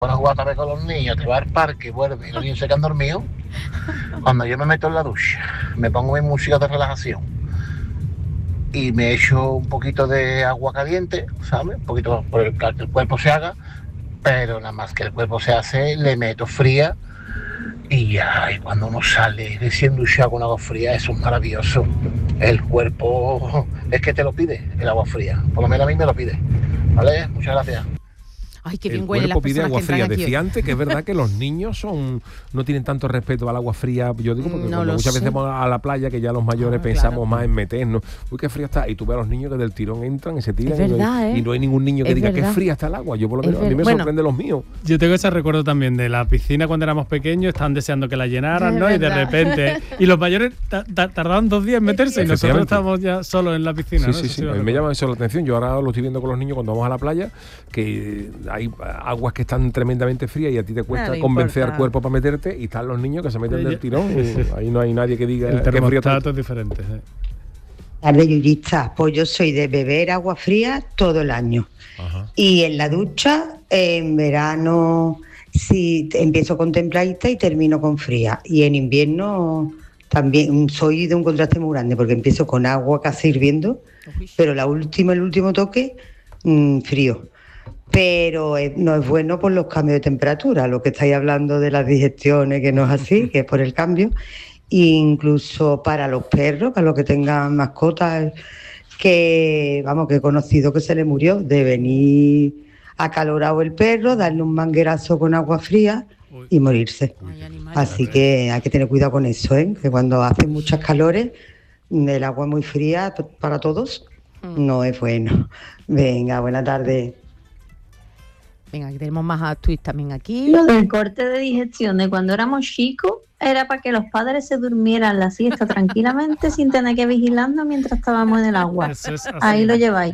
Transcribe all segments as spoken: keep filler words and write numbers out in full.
Bueno, jugar otra vez con los niños, te va al parque, vuelve, y los niños se quedan dormidos. Cuando yo me meto en la ducha, me pongo mi música de relajación y me echo un poquito de agua caliente, ¿sabes? Un poquito por el que el cuerpo se haga, pero nada más que el cuerpo se hace, le meto fría y ya, y cuando uno sale recién duchado con agua fría, eso es maravilloso. El cuerpo es que te lo pide, el agua fría, por lo menos a mí me lo pide, ¿vale? Muchas gracias. Ay, qué bien el huele cuerpo las pide agua que fría. aquí. Decía antes que es verdad que los niños son no tienen tanto respeto al agua fría. Yo digo porque No lo muchas sé. veces vamos a la playa, que ya los mayores Ah, pensamos claro. más en meternos. Uy, qué fría está. Y tú ves a los niños que del tirón entran y se tiran. Es y, no verdad, hay, ¿eh? y no hay ningún niño que Es diga verdad. qué fría está el agua. Yo por lo Es menos, a mí me ver- bueno. sorprende los míos. Yo tengo ese recuerdo también de la piscina cuando éramos pequeños, estaban deseando que la llenaran, Es ¿no? Y de verdad. repente. Y los mayores ta- ta- tardaban dos días en meterse y nosotros Efectivamente. estábamos ya solos en la piscina. Sí, ¿no? sí, Eso sí. lo A mí me recuerdo. llama eso la atención. Yo ahora lo estoy viendo con los niños cuando vamos a la playa, que hay aguas que están tremendamente frías y a ti te cuesta Nada le convencer importa. al cuerpo para meterte, y están los niños que se meten Oye. del tirón y ahí no hay nadie que diga El qué frío está. termostato es diferente. ¿eh? Tarde, Yuyista. Pues yo soy de beber agua fría todo el año. Ajá. Y en la ducha, en verano, sí, empiezo con templadita y termino con fría. Y en invierno también soy de un contraste muy grande, porque empiezo con agua casi hirviendo, pero la última, el último toque, mmm, frío. Pero eh, no es bueno por los cambios de temperatura, lo que estáis hablando de las digestiones, que no es así, que es por el cambio. Incluso para los perros, para los que tengan mascotas, que vamos, que he conocido que se le murió de venir acalorado el perro, darle un manguerazo con agua fría y morirse. Ay, animal. Así que hay que tener cuidado con eso, ¿eh? Que cuando hacen muchas calores, el agua muy fría p- para todos no es bueno. Venga, buena tarde. Venga, que tenemos más tweets también aquí. Lo del corte de digestión de cuando éramos chicos era para que los padres se durmieran la siesta tranquilamente sin tener que vigilarnos mientras estábamos en el agua. Eso es así. Ahí lo lleváis.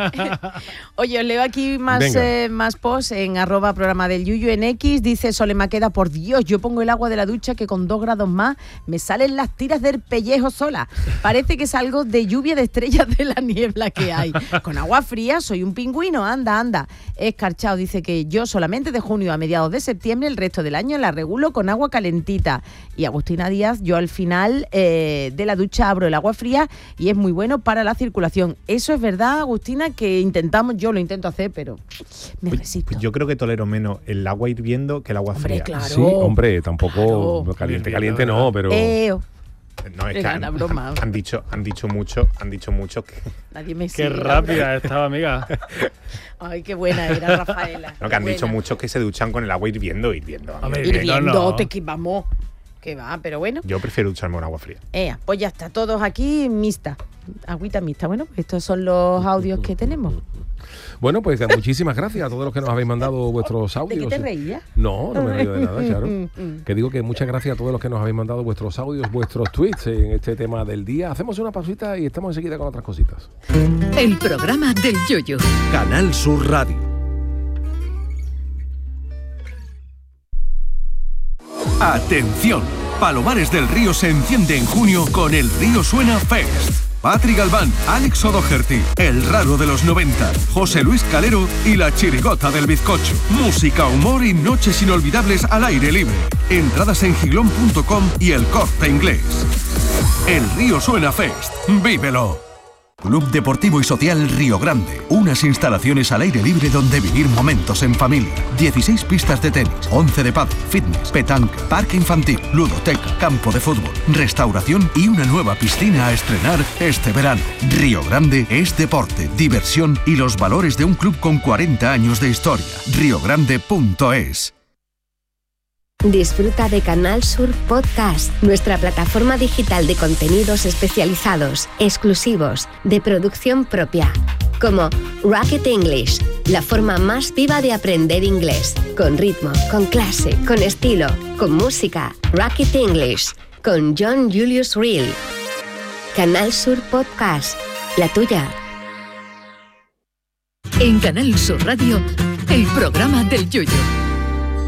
Oye, os leo aquí más, Venga. eh, más posts en arroba programa del Yuyu en X. Dice Sole Maqueda, por Dios, yo pongo el agua de la ducha que con dos grados más me salen las tiras del pellejo sola. Parece que salgo de lluvia de estrellas de la niebla que hay. Con agua fría soy un pingüino, anda, anda. Escarchado dice que yo solamente de junio a mediados de septiembre, el resto del año la regulo con agua calentita. Y Agustina Díaz, yo al final eh, de la ducha abro el agua fría y es muy bueno para la circulación. Eso es verdad, Agustina, que intentamos, yo lo intento hacer, pero me Pues- resisto. pues yo creo que tolero menos el agua hirviendo que el agua Hombre, fría. claro. Sí, hombre, tampoco Claro. caliente, caliente no, pero Eo, No, es que Venga, han, broma. han- han dicho, han dicho mucho, han dicho mucho que, nadie me Qué sigue. rápida estaba, amiga. Ay, qué buena era, Rafaela. no, que han qué dicho buena. mucho que se duchan con el agua hirviendo, hirviendo. A ver, Hirviendo, no. te que vamos. Que va, pero bueno. Yo prefiero ducharme con agua fría. Ea, pues ya está, todos aquí mixta. Agüita mixta. Bueno, pues estos son los audios que tenemos. bueno, pues muchísimas gracias a todos los que nos habéis mandado vuestros ¿De audios. qué te reías? No, no me río de nada, claro. Que digo que muchas gracias a todos los que nos habéis mandado vuestros audios, vuestros tweets en este tema del día. Hacemos una pausita y estamos enseguida con otras cositas. El programa del Yoyo. Canal Sur Radio. Atención, Palomares del Río se enciende en junio con el Río Suena Fest. Patri Galván, Alex O'Doherty, El Raro de los noventa, José Luis Calero y La Chirigota del Bizcocho. Música, humor y noches inolvidables al aire libre. Entradas en giglón punto com y El Corte Inglés. El Río Suena Fest. ¡Vívelo! Club Deportivo y Social Río Grande. Unas instalaciones al aire libre donde vivir momentos en familia. dieciséis pistas de tenis, once de pádel, fitness, petanca, parque infantil, ludoteca, campo de fútbol, restauración y una nueva piscina a estrenar este verano. Río Grande es deporte, diversión y los valores de un club con cuarenta años de historia. río grande punto es. Disfruta de Canal Sur Podcast, nuestra plataforma digital de contenidos especializados, exclusivos, de producción propia, como Rocket English, la forma más viva de aprender inglés, con ritmo, con clase, con estilo, con música. Rocket English, con John Julius Reel. Canal Sur Podcast, la tuya. En Canal Sur Radio, el programa del Yoyo.